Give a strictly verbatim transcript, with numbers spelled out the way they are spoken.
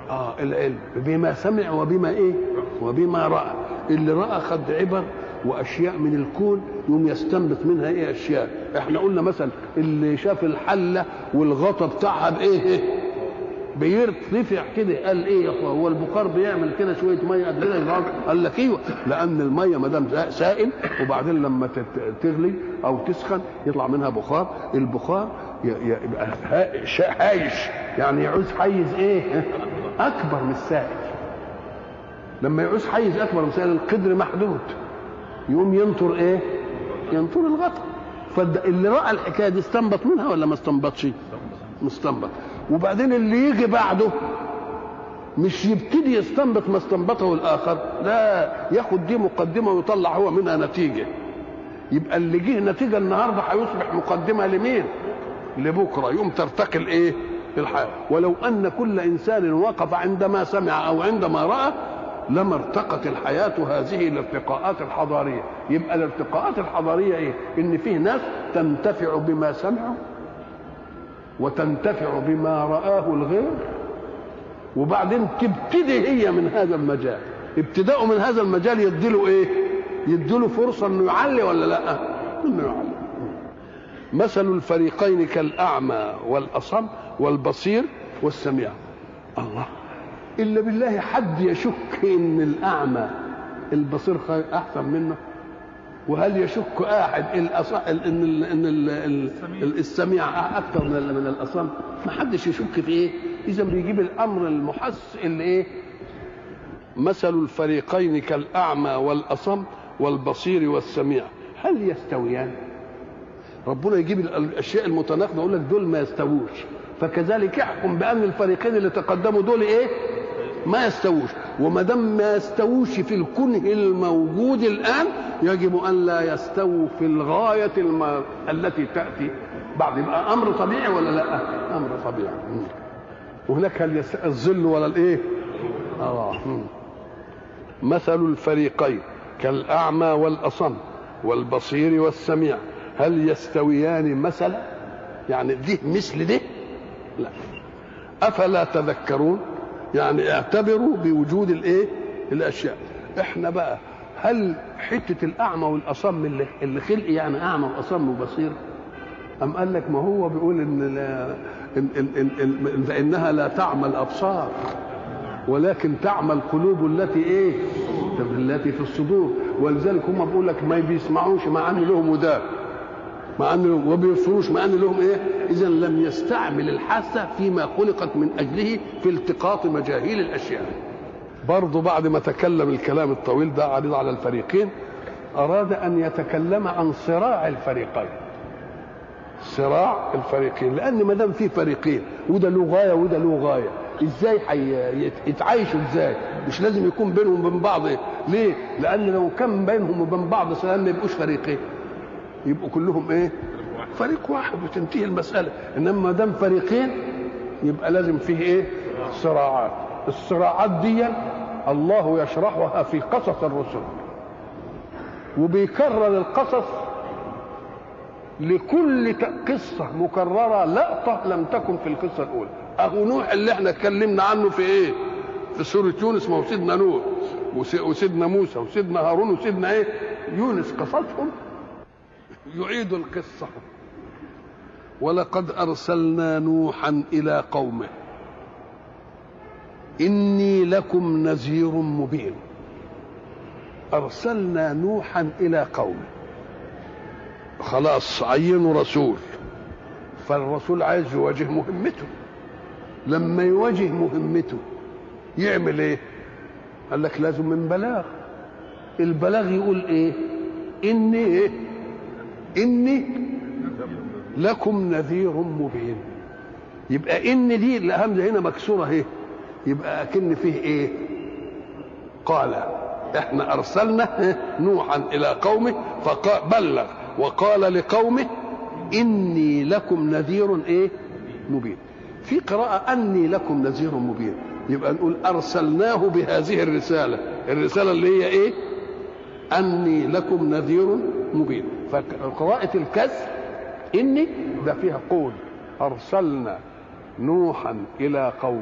اه العلم بما سمع وبما ايه وبما راى. اللي راى خد عبر واشياء من الكون يوم يستنبط منها ايه اشياء. احنا قلنا مثلا اللي شاف الحله والغطا بتاعها بايه بيرتفع كده، قال ايه يا اخويا هو البخار بيعمل كده شويه ميه قد كده؟ قال لك ايوه، لان الميه ما دام سائل وبعدين لما تغلي او تسخن يطلع منها بخار، البخار يبقى هايش يعني يعوز حيز ايه اكبر من السائل. لما يعوز حيز اكبر من السائل القدر محدود، يقوم ينطر ايه ينطر الغطاء. فاللي راى الحكايه دي استنبط منها ولا ما استنبطش؟ مستنبط. وبعدين اللي يجي بعده مش يبتدي يستنبط ما استنبطه الاخر، لا، ياخد دي مقدمه ويطلع هو منها نتيجه. يبقى اللي جه نتيجه النهارده هيصبح مقدمه لمين؟ لبكره، يوم ترتقي الايه الحياه. ولو ان كل انسان وقف عندما سمع او عندما راى لما ارتقت الحياه هذه الارتقاءات الحضاريه. يبقى الارتقاءات الحضاريه ايه؟ ان فيه ناس تنتفع بما سمعوا وتنتفع بما رآه الغير، وبعدين تبتدي هي من هذا المجال. ابتداءه من هذا المجال يديله ايه؟ يديله فرصه انه يعلي ولا لا؟ انه يعلي. مثل الفريقين كالأعمى والأصم والبصير والسميع. الله، إلا بالله حد يشك إن الأعمى البصير أحسن منه؟ وهل يشك أحد إن إن السميع أكثر من الأصم؟ ما حدش يشك في إيه؟ إذا بيجيب الأمر المحس اللي إيه؟ مثل الفريقين كالأعمى والأصم والبصير والسميع هل يستويان؟ ربنا يجيب الاشياء المتناقضه يقول لك دول ما يستووش، فكذلك يحكم بان الفريقين اللي تقدموا دول ايه؟ ما يستووش. وما دام ما يستووش في الكون الموجود الان يجب ان لا يستووا في الغايه الم... التي تاتي بعد. يبقى امر طبيعي ولا لا؟ امر طبيعي. وهناك هل يست... الظل ولا الايه؟ اه مثل الفريقين كالاعمى والاصم والبصير والسميع هل يستويان مثلا؟ يعني دي مثل دي؟ لا. افلا تذكرون؟ يعني اعتبروا بوجود الايه الاشياء. احنا بقى هل حته الاعمى والاصم اللي اللي خلق يعني اعمى واصم وبصير؟ ام قال لك ما هو بيقول ان لا إن إن إن إن فانها لا تعمى الابصار ولكن تعمى القلوب التي ايه؟ التي في الصدور. ولذلك هم بيقول لك ما بيسمعوش مع ان لهم ودان، مع ان لهم وبيبصروش مع ان لهم ايه؟ اذا لم يستعمل الحاسه فيما خلقت من اجله في التقاط مجاهيل الاشياء. برضه بعد ما تكلم الكلام الطويل ده عريض على الفريقين اراد ان يتكلم عن صراع الفريقين. صراع الفريقين، لان ما دام في فريقين وده له غايه وده له غايه، ازاي يتعايشوا؟ ازاي؟ مش لازم يكون بينهم وبين بعض إيه؟ ليه؟ لان لو كان بينهم وبين بعض سلام ما يبقوش فريقين، يبقوا كلهم ايه؟ فريق واحد وتنتهي المساله. انما ما دام فريقين يبقى لازم فيه ايه؟ صراعات. الصراعات دي الله يشرحها في قصص الرسل، وبيكرر القصص لكل قصه مكرره لقطه لم تكن في القصه الاولى. اهو نوح اللي احنا اتكلمنا عنه في ايه؟ في سوره يونس، ما هو سيدنا نوح وسيدنا موسى وسيدنا هارون وسيدنا ايه؟ يونس، قصصهم يعيد القصة. ولقد أرسلنا نوحا إلى قومه إني لكم نذير مبين. أرسلنا نوحا إلى قومه، خلاص عينوا رسول، فالرسول عايز يواجه مهمته. لما يواجه مهمته يعمل ايه؟ قال لك لازم من بلاغ. البلاغ يقول ايه؟ إني ايه؟ إني لكم نذير مبين. يبقى إن دي الهمزة هنا مكسورة اهي، يبقى أكن فيه إيه؟ قال. إحنا أرسلنا نوحا إلى قومه فبلغ وقال لقومه إني لكم نذير إيه؟ مبين. في قراءة أني لكم نذير مبين، يبقى نقول أرسلناه بهذه الرسالة. الرسالة اللي هي إيه؟ أني لكم نذير مبين. فقراءة الكسر إني ده فيها قول أرسلنا نوحا إلى قوم